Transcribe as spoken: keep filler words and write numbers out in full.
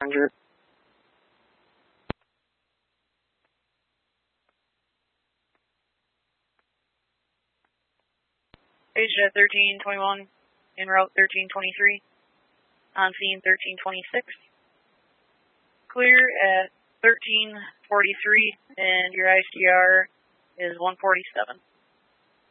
Roger. Asia thirteen twenty-one, en route thirteen twenty-three, on scene thirteen twenty-six. Clear at thirteen forty-three, and your I C R is one forty-seven.